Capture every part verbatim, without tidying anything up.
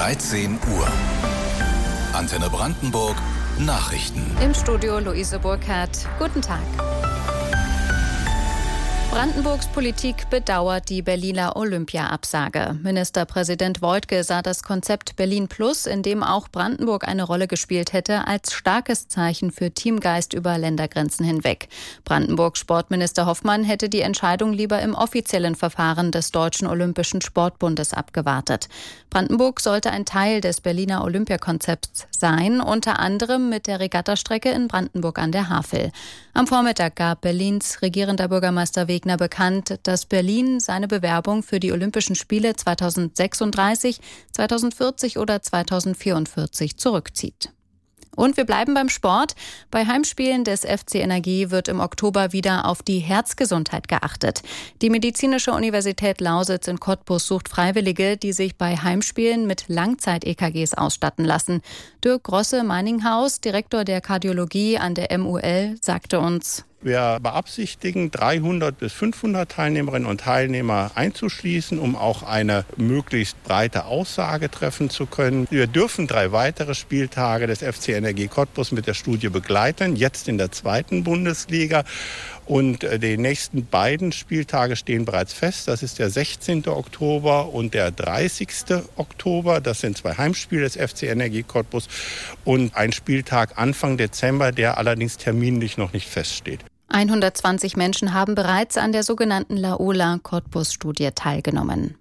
dreizehn Uhr. Antenne Brandenburg, Nachrichten. Im Studio Luise Burkhardt. Guten Tag. Brandenburgs Politik bedauert die Berliner Olympia-Absage. Ministerpräsident Woidke sah das Konzept Berlin Plus, in dem auch Brandenburg eine Rolle gespielt hätte, als starkes Zeichen für Teamgeist über Ländergrenzen hinweg. Brandenburgs Sportminister Hoffmann hätte die Entscheidung lieber im offiziellen Verfahren des Deutschen Olympischen Sportbundes abgewartet. Brandenburg sollte ein Teil des Berliner Olympiakonzepts sein, unter anderem mit der Regattastrecke in Brandenburg an der Havel. Am Vormittag gab Berlins regierender Bürgermeister Wegner bekannt, dass Berlin seine Bewerbung für die Olympischen Spiele zweitausendsechsunddreißig, zweitausendvierzig oder zweitausendvierundvierzig zurückzieht. Und wir bleiben beim Sport. Bei Heimspielen des F C Energie wird im Oktober wieder auf die Herzgesundheit geachtet. Die Medizinische Universität Lausitz in Cottbus sucht Freiwillige, die sich bei Heimspielen mit Langzeit-E K Gs ausstatten lassen. Dirk Grosse-Meininghaus, Direktor der Kardiologie an der M U L, sagte uns: Wir beabsichtigen, dreihundert bis fünfhundert Teilnehmerinnen und Teilnehmer einzuschließen, um auch eine möglichst breite Aussage treffen zu können. Wir dürfen drei weitere Spieltage des F C Energie Cottbus mit der Studie begleiten, jetzt in der zweiten Bundesliga. Und die nächsten beiden Spieltage stehen bereits fest. Das ist der sechzehnte Oktober und der dreißigste Oktober. Das sind zwei Heimspiele des F C Energie Cottbus und ein Spieltag Anfang Dezember, der allerdings terminlich noch nicht feststeht. hundertzwanzig Menschen haben bereits an der sogenannten Laola-Cottbus-Studie teilgenommen.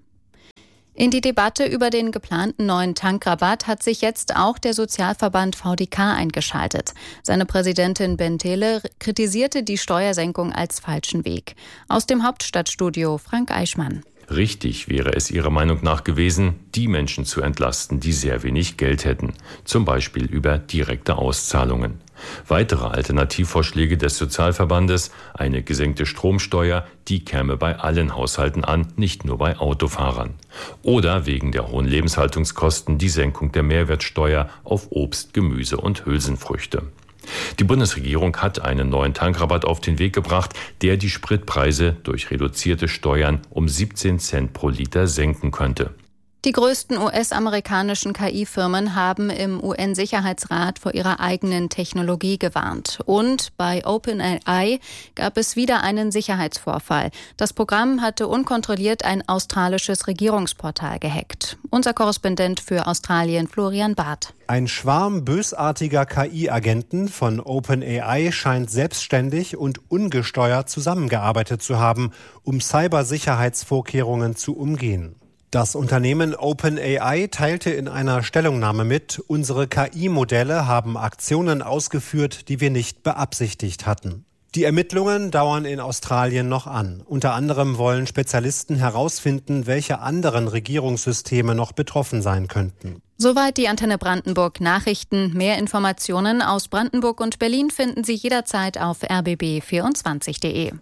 In die Debatte über den geplanten neuen Tankrabatt hat sich jetzt auch der Sozialverband V D K eingeschaltet. Seine Präsidentin Bentele kritisierte die Steuersenkung als falschen Weg. Aus dem Hauptstadtstudio Frank Eichmann. Richtig wäre es ihrer Meinung nach gewesen, die Menschen zu entlasten, die sehr wenig Geld hätten, zum Beispiel über direkte Auszahlungen. Weitere Alternativvorschläge des Sozialverbandes, eine gesenkte Stromsteuer, die käme bei allen Haushalten an, nicht nur bei Autofahrern. Oder wegen der hohen Lebenshaltungskosten die Senkung der Mehrwertsteuer auf Obst, Gemüse und Hülsenfrüchte. Die Bundesregierung hat einen neuen Tankrabatt auf den Weg gebracht, der die Spritpreise durch reduzierte Steuern um siebzehn Cent pro Liter senken könnte. Die größten U S-amerikanischen K I-Firmen haben im U N-Sicherheitsrat vor ihrer eigenen Technologie gewarnt. Und bei OpenAI gab es wieder einen Sicherheitsvorfall. Das Programm hatte unkontrolliert ein australisches Regierungsportal gehackt. Unser Korrespondent für Australien, Florian Barth. Ein Schwarm bösartiger K I-Agenten von OpenAI scheint selbstständig und ungesteuert zusammengearbeitet zu haben, um Cybersicherheitsvorkehrungen zu umgehen. Das Unternehmen OpenAI teilte in einer Stellungnahme mit, unsere K I-Modelle haben Aktionen ausgeführt, die wir nicht beabsichtigt hatten. Die Ermittlungen dauern in Australien noch an. Unter anderem wollen Spezialisten herausfinden, welche anderen Regierungssysteme noch betroffen sein könnten. Soweit die Antenne Brandenburg Nachrichten. Mehr Informationen aus Brandenburg und Berlin finden Sie jederzeit auf r b b vierundzwanzig punkt d e.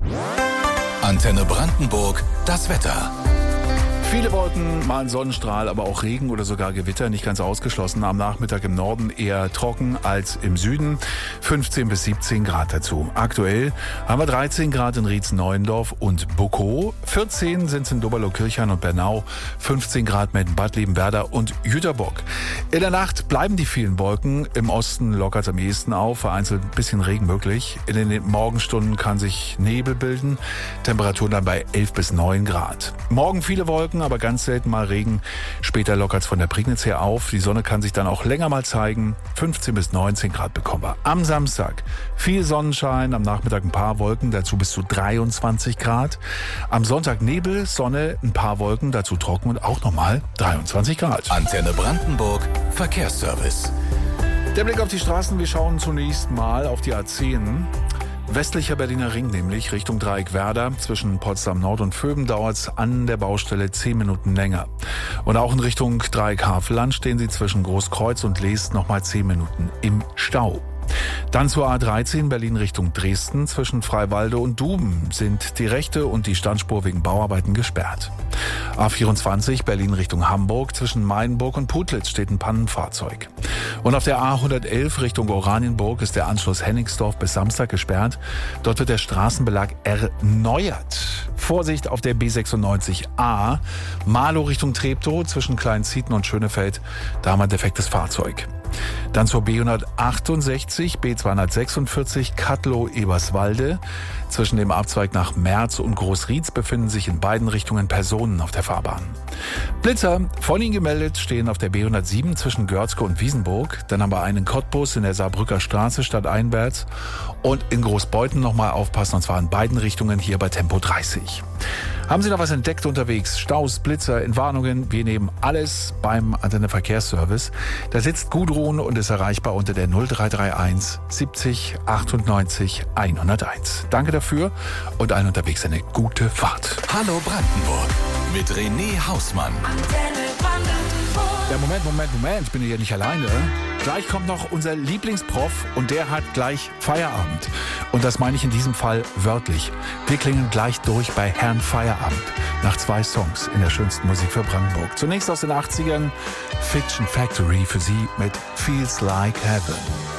Antenne Brandenburg, das Wetter. Viele Wolken, mal ein Sonnenstrahl, aber auch Regen oder sogar Gewitter, nicht ganz ausgeschlossen. Am Nachmittag im Norden eher trocken als im Süden. fünfzehn bis siebzehn Grad dazu. Aktuell haben wir dreizehn Grad in Rietz-Neuendorf und Bukow. vierzehn sind es in Doberlo-Kirchhain und Bernau. fünfzehn Grad mit Bad Liebenwerda und Jüterbock. In der Nacht bleiben die vielen Wolken. Im Osten lockert es am ehesten auf. Vereinzelt ein bisschen Regen möglich. In den Morgenstunden kann sich Nebel bilden. Temperaturen dann bei elf bis neun Grad. Morgen viele Wolken, aber ganz selten mal Regen. Später lockert es von der Prignitz her auf. Die Sonne kann sich dann auch länger mal zeigen. fünfzehn bis neunzehn Grad bekommen wir. Am Samstag viel Sonnenschein, am Nachmittag ein paar Wolken, dazu bis zu dreiundzwanzig Grad. Am Sonntag Nebel, Sonne, ein paar Wolken, dazu trocken und auch nochmal dreiundzwanzig Grad. Antenne Brandenburg, Verkehrsservice. Der Blick auf die Straßen, wir schauen zunächst mal auf die A zehn. Westlicher Berliner Ring, nämlich Richtung Dreieckwerder. Zwischen Potsdam Nord und Vöben dauert es an der Baustelle zehn Minuten länger. Und auch in Richtung Dreieck Havelland stehen Sie zwischen Großkreuz und Leest nochmal zehn Minuten im Stau. Dann zur A dreizehn Berlin Richtung Dresden. Zwischen Freiwalde und Duben sind die rechte und die Standspur wegen Bauarbeiten gesperrt. A vierundzwanzig Berlin Richtung Hamburg. Zwischen Meidenburg und Putlitz steht ein Pannenfahrzeug. Und auf der A hundertelf Richtung Oranienburg ist der Anschluss Hennigsdorf bis Samstag gesperrt. Dort wird der Straßenbelag erneuert. Vorsicht auf der B sechsundneunzig A. Marlow Richtung Treptow zwischen Kleinzieten und Schönefeld. Da haben wir ein defektes Fahrzeug. Dann zur B hundertachtundsechzig, B zweihundertsechsundvierzig, Kattlow-Eberswalde. Zwischen dem Abzweig nach Merz und Großrietz befinden sich in beiden Richtungen Personen auf der Fahrbahn. Blitzer, von Ihnen gemeldet, stehen auf der B hundertsieben zwischen Görzke und Wiesenburg. Dann haben wir einen Cottbus in der Saarbrücker Straße stadteinwärts. Und in Großbeuthen nochmal aufpassen, und zwar in beiden Richtungen hier bei Tempo dreißig. Haben Sie noch was entdeckt unterwegs? Staus, Blitzer, Entwarnungen? Wir nehmen alles beim Antenne Verkehrsservice. Da sitzt Gudrun und ist erreichbar unter der null drei drei eins siebzig achtundneunzig hunderteins. Danke dafür und allen unterwegs eine gute Fahrt. Hallo Brandenburg mit René Hausmann. Ja, Moment, Moment, Moment, ich bin hier nicht alleine. Gleich kommt noch unser Lieblingsprof und der hat gleich Feierabend. Und das meine ich in diesem Fall wörtlich. Wir klingen gleich durch bei Herrn Feierabend. Nach zwei Songs in der schönsten Musik für Brandenburg. Zunächst aus den achtzigern Fiction Factory für Sie mit Feels Like Heaven.